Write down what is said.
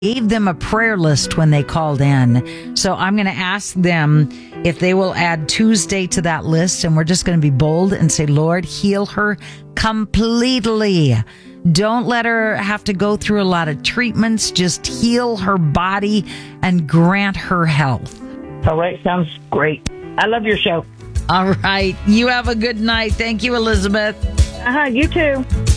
gave them a prayer list when they called in. So I'm going to ask them if they will add Tuesday to that list, and we're just going to be bold and say, Lord, heal her completely. Don't let her have to go through a lot of treatments. Just heal her body and grant her health. All right. Sounds great. I love your show. All right. You have a good night. Thank you, Elizabeth. You too.